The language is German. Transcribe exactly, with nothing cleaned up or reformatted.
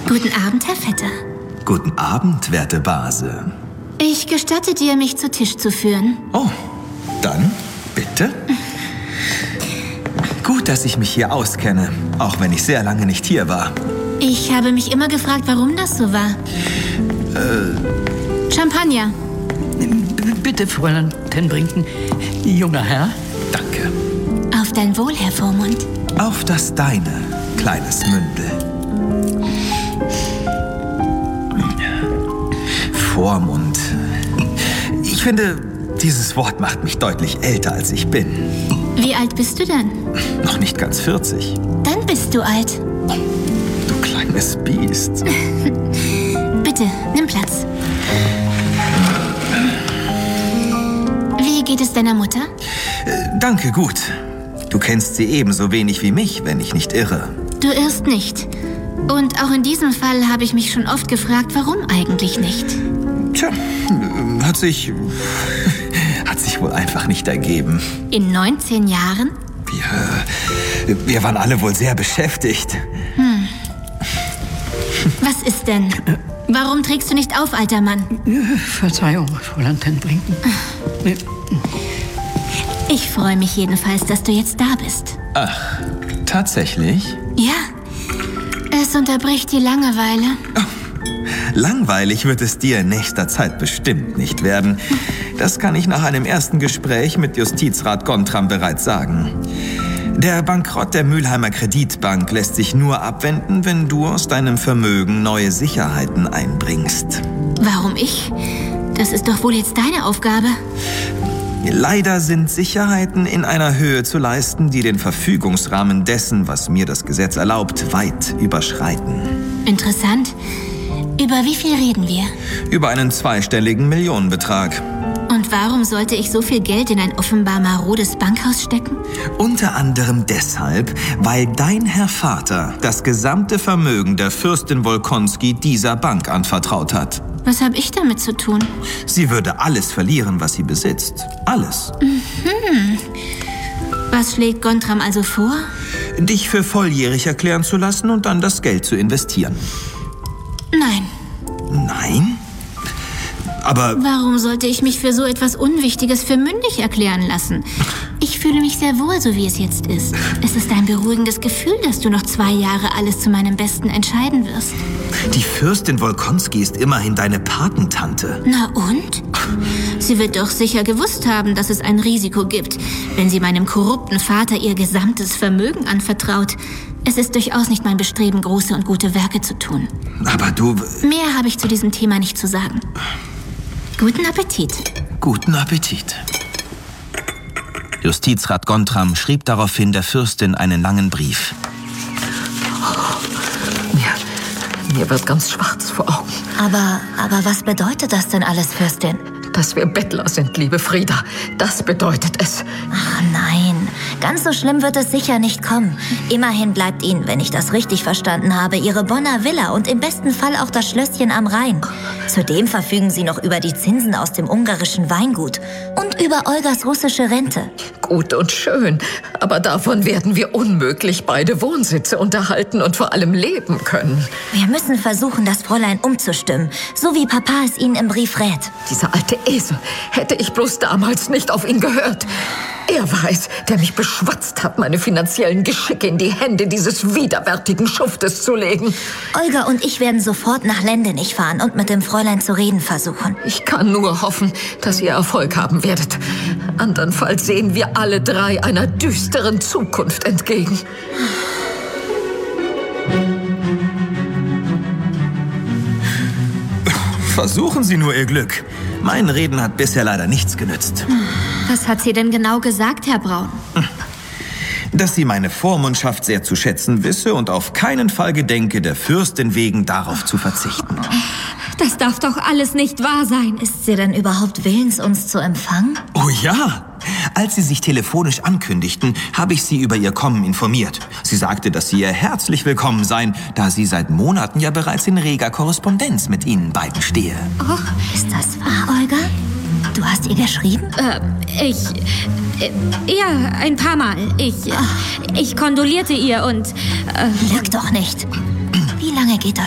Guten Abend, Herr Vetter. Guten Abend, werte Base. Ich gestatte dir, mich zu Tisch zu führen. Oh, dann bitte. Gut, dass ich mich hier auskenne, auch wenn ich sehr lange nicht hier war. Ich habe mich immer gefragt, warum das so war. Äh... Champagner. B- bitte, Fräulein ten Brinken. Junger Herr. Danke. Auf dein Wohl, Herr Vormund. Auf das Deine, kleines Mündel. Vormund. Ich finde, dieses Wort macht mich deutlich älter, als ich bin. Wie alt bist du denn? Noch nicht ganz vierzig. Dann bist du alt. Du kleines Biest. Bitte, nimm Platz. Wie geht es deiner Mutter? Äh, danke, gut. Du kennst sie ebenso wenig wie mich, wenn ich nicht irre. Du irrst nicht. Und auch in diesem Fall habe ich mich schon oft gefragt, warum eigentlich nicht? Tja, hat sich... hat sich wohl einfach nicht ergeben. In neunzehn Jahren? Wir... wir waren alle wohl sehr beschäftigt. Hm. Was ist denn? Warum trägst du nicht auf, alter Mann? Verzeihung, Fräulein ten Brinken. Ich freue mich jedenfalls, dass du jetzt da bist. Ach, tatsächlich? Ja. Es unterbricht die Langeweile. Oh, langweilig wird es dir in nächster Zeit bestimmt nicht werden. Das kann ich nach einem ersten Gespräch mit Justizrat Gontram bereits sagen. Der Bankrott der Mülheimer Kreditbank lässt sich nur abwenden, wenn du aus deinem Vermögen neue Sicherheiten einbringst. Warum ich? Das ist doch wohl jetzt deine Aufgabe. Leider sind Sicherheiten in einer Höhe zu leisten, die den Verfügungsrahmen dessen, was mir das Gesetz erlaubt, weit überschreiten. Interessant. Über wie viel reden wir? Über einen zweistelligen Millionenbetrag. Und warum sollte ich so viel Geld in ein offenbar marodes Bankhaus stecken? Unter anderem deshalb, weil dein Herr Vater das gesamte Vermögen der Fürstin Wolkonski dieser Bank anvertraut hat. Was habe ich damit zu tun? Sie würde alles verlieren, was sie besitzt. Alles. Mhm. Was schlägt Gontram also vor? Dich für volljährig erklären zu lassen und dann das Geld zu investieren. Nein. Nein? Aber... Warum sollte ich mich für so etwas Unwichtiges für mündig erklären lassen? Ich fühle mich sehr wohl, so wie es jetzt ist. Es ist ein beruhigendes Gefühl, dass du noch zwei Jahre alles zu meinem Besten entscheiden wirst. Die Fürstin Wolkonski ist immerhin deine Patentante. Na und? Sie wird doch sicher gewusst haben, dass es ein Risiko gibt, wenn sie meinem korrupten Vater ihr gesamtes Vermögen anvertraut. Es ist durchaus nicht mein Bestreben, große und gute Werke zu tun. Aber du... Mehr habe ich zu diesem Thema nicht zu sagen. Guten Appetit. Guten Appetit. Justizrat Gontram schrieb daraufhin der Fürstin einen langen Brief. Mir, mir wird ganz schwarz vor Augen. Aber, aber was bedeutet das denn alles, Fürstin? Dass wir Bettler sind, liebe Frieda. Das bedeutet es. Ach nein, ganz so schlimm wird es sicher nicht kommen. Immerhin bleibt Ihnen, wenn ich das richtig verstanden habe, Ihre Bonner Villa und im besten Fall auch das Schlösschen am Rhein. Zudem verfügen Sie noch über die Zinsen aus dem ungarischen Weingut und über Olgas russische Rente. Gut und schön, aber davon werden wir unmöglich beide Wohnsitze unterhalten und vor allem leben können. Wir müssen versuchen, das Fräulein umzustimmen, so wie Papa es Ihnen im Brief rät. Dieser alte Esel, hätte ich bloß damals nicht auf ihn gehört. Er war es, der mich beschwatzt hat, meine finanziellen Geschicke in die Hände dieses widerwärtigen Schuftes zu legen. Olga und ich werden sofort nach Lendenich fahren und mit dem Fräulein zu reden versuchen. Ich kann nur hoffen, dass ihr Erfolg haben werdet. Andernfalls sehen wir alle drei einer düsteren Zukunft entgegen. Versuchen Sie nur Ihr Glück. Mein Reden hat bisher leider nichts genützt. Was hat sie denn genau gesagt, Herr Braun? Dass sie meine Vormundschaft sehr zu schätzen wisse und auf keinen Fall gedenke, der Fürstin wegen darauf zu verzichten. Das darf doch alles nicht wahr sein. Ist sie denn überhaupt willens, uns zu empfangen? Oh ja! Als Sie sich telefonisch ankündigten, habe ich Sie über Ihr Kommen informiert. Sie sagte, dass Sie ihr herzlich willkommen seien, da sie seit Monaten ja bereits in reger Korrespondenz mit Ihnen beiden stehe. Oh, ist das wahr, Olga? Du hast ihr geschrieben? Äh, ich... Äh, ja, ein paar Mal. Ich... Äh, ich kondolierte ihr und... Äh, Lüg doch nicht.